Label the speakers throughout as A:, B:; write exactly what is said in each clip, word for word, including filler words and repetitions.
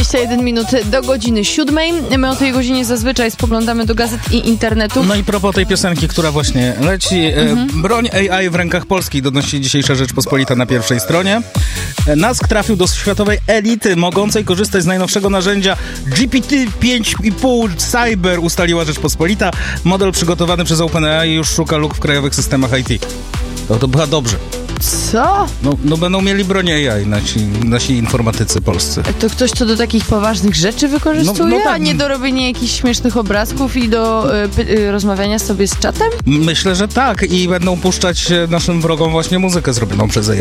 A: dwadzieścia jeden minut do godziny siódmej. My o tej godzinie zazwyczaj spoglądamy do gazet i internetu.
B: No i propos tej piosenki, która właśnie leci. Mhm. Broń A I w rękach Polski, donosi dzisiejsza Rzeczpospolita na pierwszej stronie. Nask trafił do światowej elity, mogącej korzystać z najnowszego narzędzia G P T pięć i pół Cyber, ustaliła Rzeczpospolita. Model przygotowany przez OpenAI już szuka luk w krajowych systemach I T. To, to była dobrze.
A: Co?
B: No, no będą mieli broń A I nasi, nasi informatycy polscy.
A: To ktoś, co do takich poważnych rzeczy wykorzystuje, no, no tak. A nie do robienia jakichś śmiesznych obrazków i do y, y, rozmawiania sobie z czatem?
B: Myślę, że tak i będą puszczać naszym wrogom właśnie muzykę zrobioną przez A I.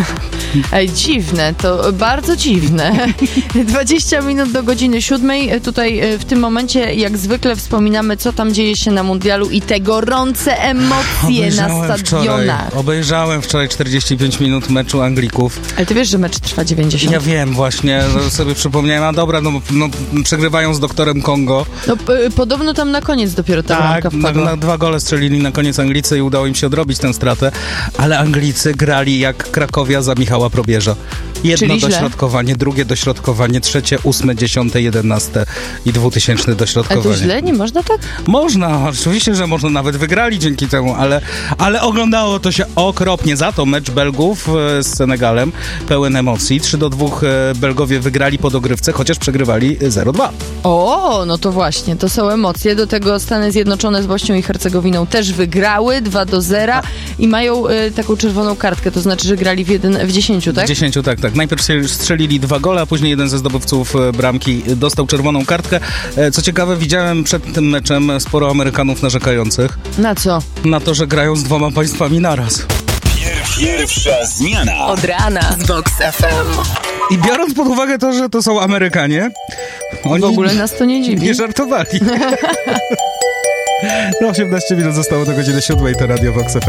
A: Ej, dziwne, to bardzo dziwne. dwadzieścia minut do godziny siódmej. Tutaj w tym momencie, jak zwykle, wspominamy, co tam dzieje się na mundialu i te gorące emocje
B: obejrzałem
A: na stadionach.
B: Wczoraj, obejrzałem wczoraj czterdzieści pięć minut meczu Anglików.
A: Ale ty wiesz, że mecz trwa dziewięćdziesiąt?
B: Ja wiem, właśnie, sobie przypomniałem, a dobra, no, no przegrywają z doktorem Kongo.
A: No p- podobno tam na koniec dopiero ta
B: tak,
A: bramka wpadła.
B: Na, na dwa gole strzelili na koniec Anglicy i udało im się odrobić tę stratę, ale Anglicy grali jak Krakowia za Michała Probierza. Jedno
A: Czyli
B: dośrodkowanie, źle. drugie dośrodkowanie, trzecie, ósme, dziesiąte, jedenaste i dwutysięczne dośrodkowanie.
A: Ale to źle? Nie można tak?
B: Można, oczywiście, że można, nawet wygrali dzięki temu, ale, ale oglądało to się okropnie. Za to mecz Belgów z Senegalem pełen emocji. trzy do dwóch Belgowie wygrali po dogrywce, chociaż przegrywali zero dwa.
A: O, no to właśnie, to są emocje. Do tego Stany Zjednoczone z Bośnią i Hercegowiną też wygrały dwa do zera i mają y, taką czerwoną kartkę, to znaczy, że grali w, jeden, w dziesięciu, tak?
B: W dziesięciu, tak, tak. Najpierw strzelili dwa gole, a później jeden ze zdobywców bramki dostał czerwoną kartkę. Co ciekawe, widziałem przed tym meczem sporo Amerykanów narzekających.
A: Na co?
B: Na to, że grają z dwoma państwami naraz.
C: Pierwsza zmiana.
D: Od rana z Vox F M.
B: I biorąc pod uwagę to, że to są Amerykanie, oni
A: w ogóle nas to nie dziwi.
B: Nie żartowali. No osiemnaście minut zostało do godziny siódmej, to Radio Vox F M.